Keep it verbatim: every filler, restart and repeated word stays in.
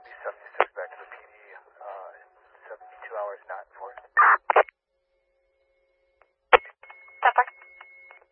W seventy-six back to the P D, uh, seventy-two hours not